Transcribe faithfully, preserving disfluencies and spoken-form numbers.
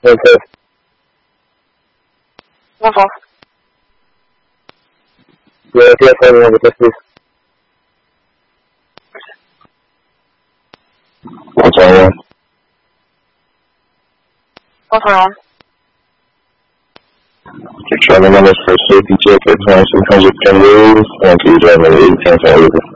Okay. Bonjour. Le téléphone numéro de plus. Bonjour. Bonjour. You're traveling on this for safety check at twenty-six hundred Penrose. Thank you, driver eight ten for over.